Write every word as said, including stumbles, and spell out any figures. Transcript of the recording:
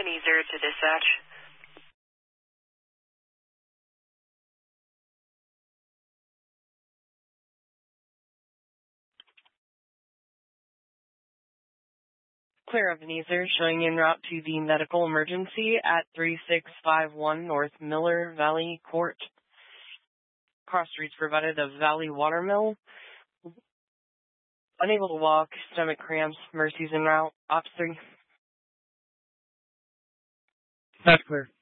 Neezer to dispatch. Clear of Neezer, showing en route to the medical emergency at three six five one North Miller Valley Court. Cross streets provided of Valley Watermill. Unable to walk, stomach cramps, Mercy's en route. Ops three. That's clear.